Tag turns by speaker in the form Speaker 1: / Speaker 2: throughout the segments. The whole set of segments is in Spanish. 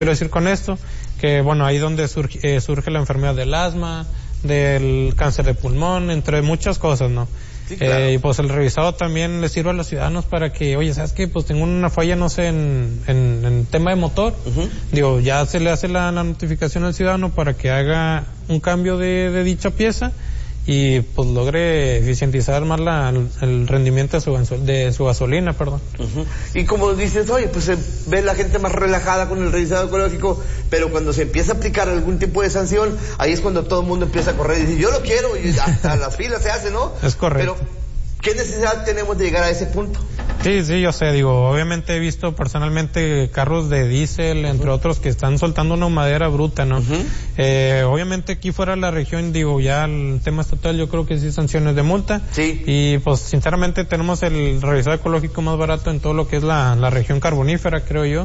Speaker 1: quiero decir con esto, que bueno, ahí donde surge la enfermedad del asma, del cáncer de pulmón, entre muchas cosas, ¿no?
Speaker 2: Sí, claro.
Speaker 1: Y pues el revisado también le sirve a los ciudadanos para que, oye, ¿sabes qué? Pues tengo una falla, no sé, en tema de motor. Digo, ya se le hace la notificación al ciudadano para que haga un cambio de dicha pieza y pues logre eficientizar más el rendimiento de su gasolina, perdón.
Speaker 2: Y como dices, oye, pues se ve la gente más relajada con el revisado ecológico, pero cuando se empieza a aplicar algún tipo de sanción, ahí es cuando todo el mundo empieza a correr y dice, yo lo quiero, y hasta las filas se hacen, ¿no?
Speaker 1: Es correcto.
Speaker 2: Pero, ¿qué necesidad tenemos de llegar a ese punto?
Speaker 1: Sí, yo sé, digo, obviamente he visto personalmente carros de diésel, entre otros, que están soltando una madera bruta, ¿no? Obviamente aquí fuera de la región, digo, ya el tema estatal, yo creo que sí sanciones de multa.
Speaker 2: Sí.
Speaker 1: Y pues sinceramente tenemos el revisado ecológico más barato en todo lo que es la región carbonífera, creo yo.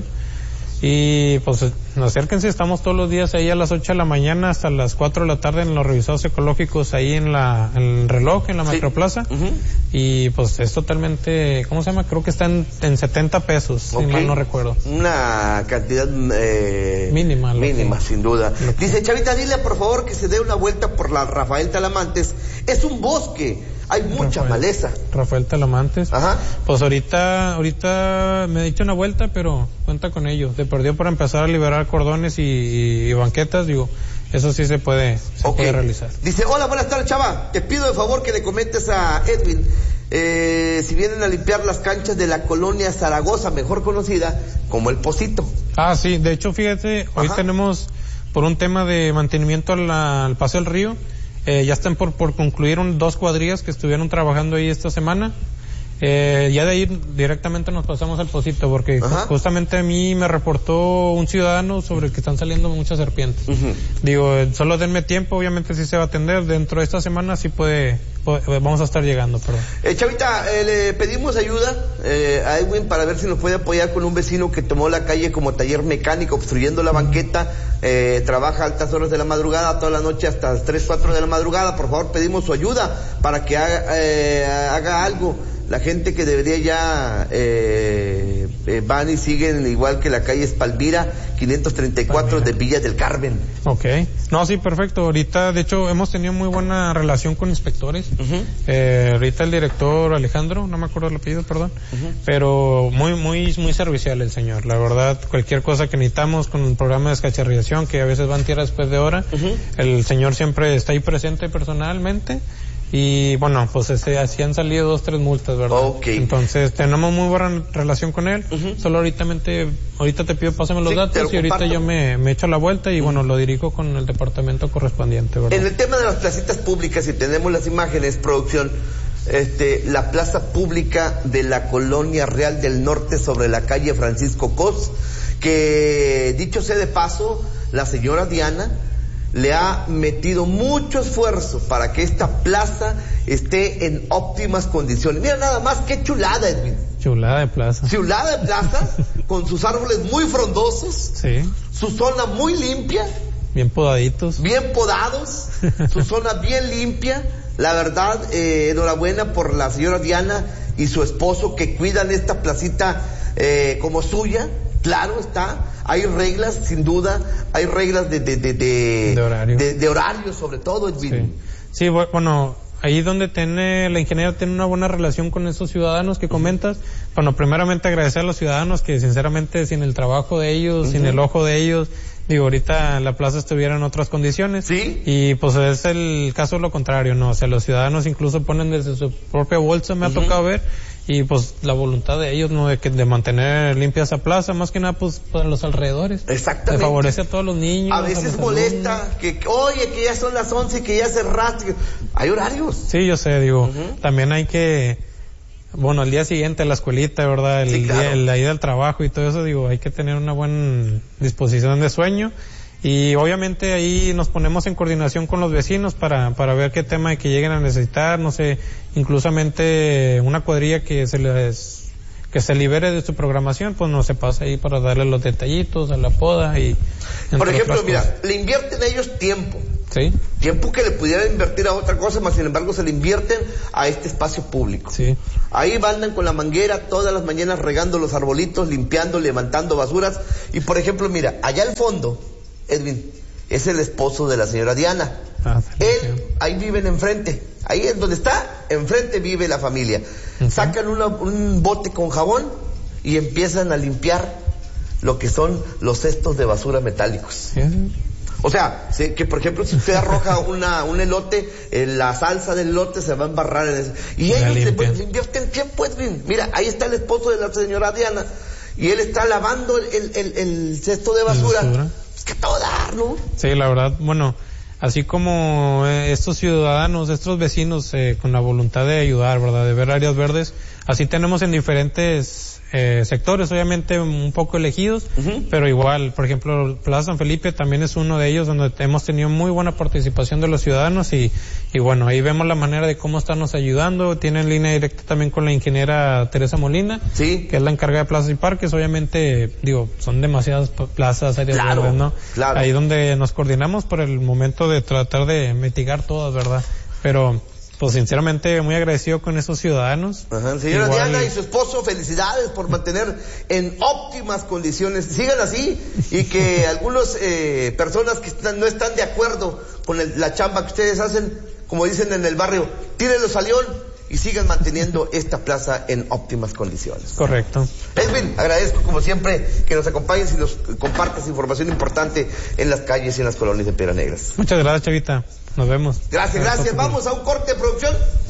Speaker 1: Y pues acérquense, estamos todos los días ahí a las 8 de la mañana hasta las 4 de la tarde en los revisados ecológicos ahí en el reloj, en la Metroplaza. Y pues es totalmente, ¿cómo se llama? Creo que está en 70 pesos, si mal no recuerdo.
Speaker 2: Una cantidad mínima, sin duda. Dice, Chavita, dile por favor que se dé una vuelta por la Rafael Talamantes. Es un bosque. Hay mucha maleza.
Speaker 1: Rafael Talamantes.
Speaker 2: Ajá.
Speaker 1: Pues ahorita me he dicho una vuelta, pero cuenta con ello. Se perdió para empezar a liberar cordones y banquetas, digo, eso sí se puede realizar.
Speaker 2: Dice, hola, buenas tardes, Chava. Te pido de favor que le comentes a Edwin, si vienen a limpiar las canchas de la colonia Zaragoza, mejor conocida como El Pocito.
Speaker 1: Ah, sí, de hecho, fíjate, hoy tenemos, por un tema de mantenimiento al Paseo del Río, ya están por concluir 2 cuadrillas que estuvieron trabajando ahí esta semana. Ya de ahí directamente nos pasamos al Pocito, porque justamente a mí me reportó un ciudadano sobre que están saliendo muchas serpientes. Digo, solo denme tiempo, obviamente sí se va a atender, dentro de esta semana sí vamos a estar llegando, perdón.
Speaker 2: Chavita, le pedimos ayuda a Edwin para ver si nos puede apoyar con un vecino que tomó la calle como taller mecánico, obstruyendo la banqueta, trabaja a altas horas de la madrugada, toda la noche hasta las 3, 4 de la madrugada. Por favor, pedimos su ayuda para que haga algo. La gente que debería ya van y siguen igual que la calle Espalvira 534 de Villa del Carmen.
Speaker 1: Okay. No, sí, perfecto. Ahorita, de hecho, hemos tenido muy buena relación con inspectores. Ahorita el director Alejandro, no me acuerdo el apellido, perdón, pero muy servicial el señor. La verdad, cualquier cosa que necesitamos con el programa de descacharrización, que a veces van tierra después de hora, el señor siempre está ahí presente personalmente. Y bueno, pues así han salido 2, 3 multas, ¿verdad? Entonces tenemos muy buena relación con él. Solo ahorita te pido pásame los datos y ahorita yo me echo la vuelta y bueno, lo dirijo con el departamento correspondiente, ¿verdad?
Speaker 2: En el tema de las placitas públicas, si tenemos las imágenes, producción, la plaza pública de la Colonia Real del Norte sobre la calle Francisco Cos, que dicho sea de paso, la señora Diana le ha metido mucho esfuerzo para que esta plaza esté en óptimas condiciones. Mira nada más, qué chulada, Edwin.
Speaker 1: Chulada de plaza.
Speaker 2: Chulada de plaza, con sus árboles muy frondosos.
Speaker 1: Sí.
Speaker 2: Su zona muy limpia.
Speaker 1: Bien podaditos.
Speaker 2: Bien podados. Su zona bien limpia. La verdad, enhorabuena por la señora Diana y su esposo que cuidan esta placita como suya. Claro está, hay reglas, sin duda, hay reglas de horario. De horario, sobre todo, Edwin.
Speaker 1: Sí, bueno, ahí donde la ingeniera tiene una buena relación con esos ciudadanos que comentas. Bueno, primeramente agradecer a los ciudadanos que sinceramente sin el trabajo de ellos, sin el ojo de ellos, digo, ahorita la plaza estuviera en otras condiciones.
Speaker 2: Sí.
Speaker 1: Y pues es el caso lo contrario, ¿no? O sea, los ciudadanos incluso ponen desde su propia bolsa, me ha tocado ver. Y pues la voluntad de ellos, ¿no? De mantener limpia esa plaza, más que nada pues para los alrededores.
Speaker 2: Exactamente.
Speaker 1: Le favorece a todos los niños.
Speaker 2: A veces molesta que ya son las 11, que ya cerraste. Hay horarios.
Speaker 1: Sí, yo sé, digo, también hay que, bueno, el día siguiente la escuelita, ¿verdad? La ida al trabajo y todo eso, digo, hay que tener una buena disposición de sueño. Y obviamente ahí nos ponemos en coordinación con los vecinos para ver qué tema de que lleguen a necesitar, no sé, inclusamente una cuadrilla que se libere de su programación, pues no se pasa ahí para darle los detallitos a la poda y...
Speaker 2: Por ejemplo, mira, le invierten ellos tiempo,
Speaker 1: Sí.
Speaker 2: Tiempo que le pudieran invertir a otra cosa, más sin embargo se le invierten a este espacio público.
Speaker 1: Sí.
Speaker 2: Ahí andan con la manguera todas las mañanas regando los arbolitos, limpiando, levantando basuras. Y por ejemplo, mira, allá al fondo, Edwin, es el esposo de la señora Diana. Él, ahí viven enfrente. Ahí es donde está, enfrente vive la familia. Sacan un bote con jabón y empiezan a limpiar lo que son los cestos de basura metálicos. O sea, que por ejemplo, si usted arroja un elote, la salsa del elote se va a embarrar en eso. Y ellos le invierten tiempo, Edwin. Mira, ahí está el esposo de la señora Diana y él está lavando el cesto de basura. Es que todo dar, ¿no?
Speaker 1: Sí, la verdad, bueno, así como estos ciudadanos, estos vecinos con la voluntad de ayudar, ¿verdad? De ver áreas verdes, así tenemos en diferentes sectores, obviamente un poco elegidos, pero igual, por ejemplo, Plaza San Felipe también es uno de ellos donde hemos tenido muy buena participación de los ciudadanos y bueno, ahí vemos la manera de cómo estarnos ayudando. Tienen línea directa también con la ingeniera Teresa Molina,
Speaker 2: sí,
Speaker 1: que es la encargada de plazas y parques. Obviamente, son demasiadas plazas, áreas verdes, ¿no?
Speaker 2: Claro.
Speaker 1: Ahí donde nos coordinamos por el momento de tratar de mitigar todas, ¿verdad? Pero pues sinceramente muy agradecido con esos ciudadanos.
Speaker 2: Señora Diana y su esposo, felicidades por mantener en óptimas condiciones. Sigan así y que algunas personas que no están de acuerdo con la chamba que ustedes hacen, como dicen en el barrio, tírenlos al león y sigan manteniendo esta plaza en óptimas condiciones.
Speaker 1: Correcto.
Speaker 2: Edwin, agradezco como siempre que nos acompañes y nos compartas información importante en las calles y en las colonias de Piedras Negras.
Speaker 1: Muchas gracias, Chavita. Nos vemos.
Speaker 2: Gracias. Vamos a un corte de producción.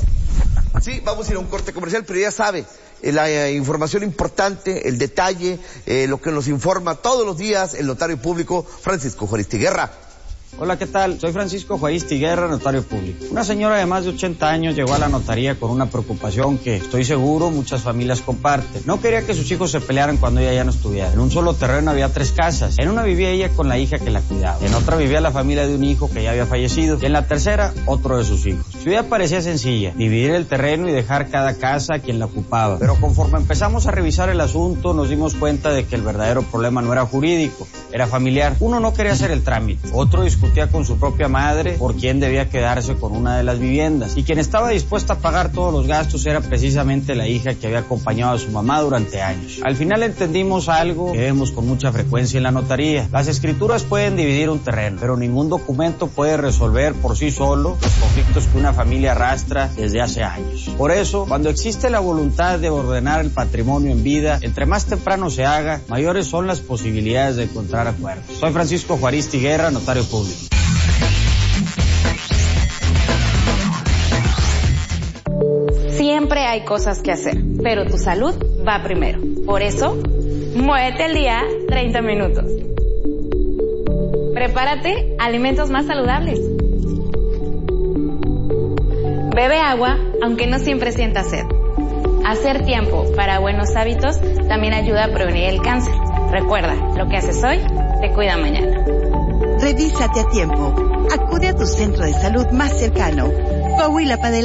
Speaker 2: Sí, vamos a ir a un corte comercial, pero ya sabe, la información importante, el detalle, lo que nos informa todos los días el notario público Francisco Juaristi Guerra.
Speaker 3: Hola, ¿qué tal? Soy Francisco Juaristi Guerra, notario público. Una señora de más de 80 años llegó a la notaría con una preocupación que estoy seguro muchas familias comparten. No quería que sus hijos se pelearan cuando ella ya no estuviera. En un solo terreno había 3 casas. En una vivía ella con la hija que la cuidaba. En otra vivía la familia de un hijo que ya había fallecido. Y en la tercera, otro de sus hijos. Su idea parecía sencilla, dividir el terreno y dejar cada casa a quien la ocupaba. Pero conforme empezamos a revisar el asunto, nos dimos cuenta de que el verdadero problema no era jurídico, era familiar. Uno no quería hacer el trámite. Otro discutía con su propia madre por quién debía quedarse con una de las viviendas, y quien estaba dispuesta a pagar todos los gastos era precisamente la hija que había acompañado a su mamá durante años. Al final entendimos algo que vemos con mucha frecuencia en la notaría: las escrituras pueden dividir un terreno, pero ningún documento puede resolver por sí solo los conflictos que una familia arrastra desde hace años. Por eso, cuando existe la voluntad de ordenar el patrimonio en vida, entre más temprano se haga, mayores son las posibilidades de encontrar acuerdos. Soy Francisco Juaristi Guerra, notario público.
Speaker 4: Siempre hay cosas que hacer, pero tu salud va primero. Por eso, muévete al día 30 minutos. Prepárate alimentos más saludables. Bebe agua, aunque no siempre sientas sed. Hacer tiempo para buenos hábitos también ayuda a prevenir el cáncer. Recuerda, lo que haces hoy te cuida mañana.
Speaker 5: Revísate a tiempo. Acude a tu centro de salud más cercano. Coahuila para adelante.